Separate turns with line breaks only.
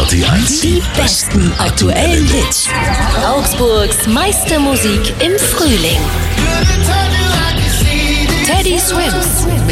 Radio 1.
Die besten aktuellen Hits. Augsburgs meiste Musik im Frühling. Teddy Swims